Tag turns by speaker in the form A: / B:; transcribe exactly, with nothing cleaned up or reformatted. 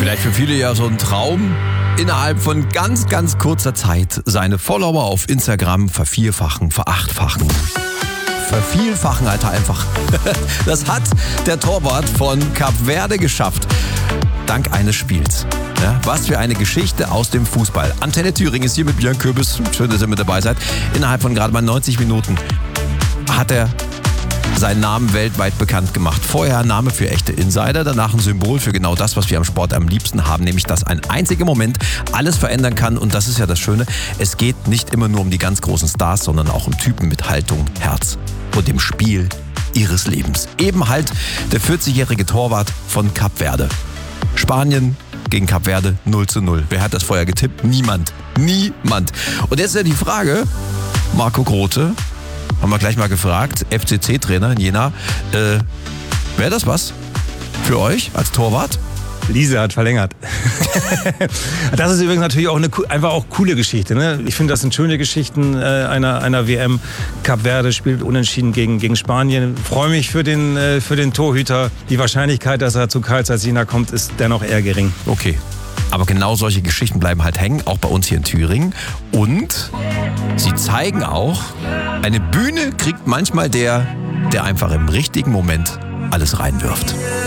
A: Vielleicht für viele ja so ein Traum, innerhalb von ganz, ganz kurzer Zeit seine Follower auf Instagram vervierfachen, verachtfachen. Vervielfachen, Alter, einfach. Das hat der Torwart von Kap Verde geschafft. Dank eines Spiels. Ja, was für eine Geschichte aus dem Fußball. Antenne Thüringen ist hier mit Björn Kürbis. Schön, dass ihr mit dabei seid. Innerhalb von gerade mal neunzig Minuten hat er seinen Namen weltweit bekannt gemacht. Vorher ein Name für echte Insider, danach ein Symbol für genau das, was wir am Sport am liebsten haben, nämlich dass ein einziger Moment alles verändern kann. Und das ist ja das Schöne, es geht nicht immer nur um die ganz großen Stars, sondern auch um Typen mit Haltung, Herz und dem Spiel ihres Lebens. Eben halt der vierzigjährige Torwart von Kap Verde. Spanien gegen Kap Verde null zu null. Wer hat das vorher getippt? Niemand. Niemand. Und jetzt ist ja die Frage, Marco Grote, haben wir gleich mal gefragt, F C C-Trainer in Jena, äh, wäre das was für euch als Torwart?
B: Lise hat verlängert. Das ist übrigens natürlich auch eine einfach auch coole Geschichte. Ne? Ich finde, das sind schöne Geschichten äh, einer, einer W M. Kap Verde spielt unentschieden gegen, gegen Spanien. Freue mich für den, äh, für den Torhüter. Die Wahrscheinlichkeit, dass er zu Karl Zeiss Jena kommt, ist dennoch eher gering.
A: Okay. Aber genau solche Geschichten bleiben halt hängen, auch bei uns hier in Thüringen. Und sie zeigen auch, eine Bühne kriegt manchmal der, der einfach im richtigen Moment alles reinwirft.